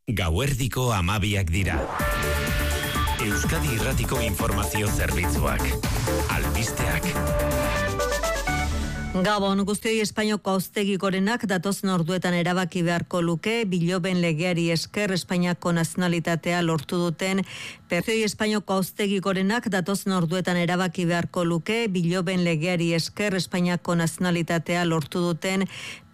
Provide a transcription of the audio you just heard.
Gauerdiko 12 dira. Euskadi Irratiko informazio zerbitzuak. Albisteak. Gabon, guztioi Espainiako Auzitegi Gorenak datozen orduetan erabaki beharko luke biloben legeari esker Espainiako nazionalitatea lortu duten pertsoi Espainiako Auzitegi Gorenak datozen orduetan erabaki beharko luke biloben legeari esker Espainiako nazionalitatea lortu duten